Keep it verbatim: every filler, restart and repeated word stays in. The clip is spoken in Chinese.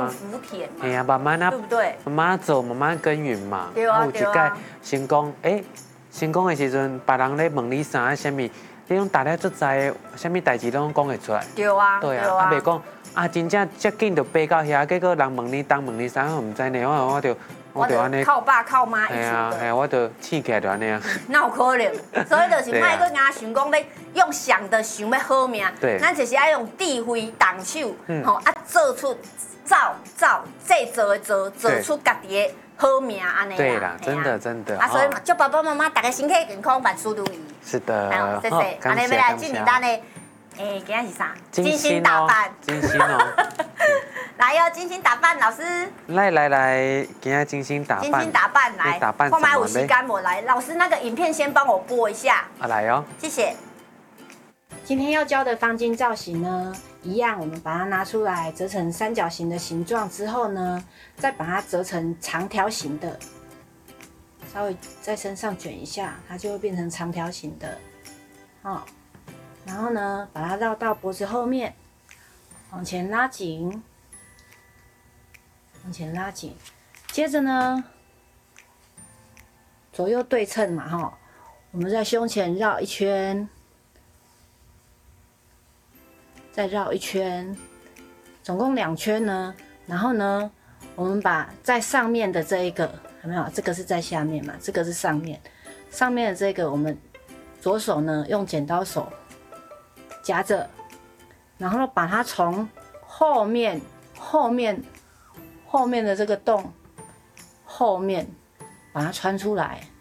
种福田嘛。 哎呀，慢慢啊， 对不对？ 慢慢做，慢慢耕耘嘛。 对啊，对啊。 成功，哎，成功的时阵，别人咧问你啥什么，你拢大家做在的，什么代志拢讲会出来。 对啊， 对啊，啊，袂讲啊，真正遮紧就爬到遐，结果人问你东问你西，我唔知呢，我我就我就安尼靠爸靠妈一直的。系啊，系啊，我就气起来就安尼啊。 那有可能，所以就是莫去硬想讲要用想的想要好命， 对， 咱就是要用智慧动手，吼啊，做出造造这做做做出家己的好命安尼。 对啦，真的真的。 啊，所以嘛，祝爸爸妈妈大家身体健康，万事如意。 是的， 谢谢。安尼要来进入咱的，诶，今日是啥？ 精心打扮。 精心哦。 来哟，精心打扮，老师。 来来来，今天精心打扮。 精心打扮来。 打扮什么？ 看有时间我来，老师那个影片先帮我播一下。 啊，来哦。 谢谢。今天要教的方巾造型呢，一样，我们把它拿出来折成三角形的形状之后呢，再把它折成长条形的，稍微在身上卷一下，它就会变成长条形的，哦。然后呢，把它绕到脖子后面，往前拉紧。往前拉紧，接着呢，左右对称嘛，哈，我们在胸前绕一圈，再绕一圈，总共两圈呢。然后呢，我们把在上面的这一个有没有？这个是在下面嘛，这个是上面，上面的这个我们左手呢用剪刀手夹着，然后把它从后面后面。后面的这个洞后面把它穿出来，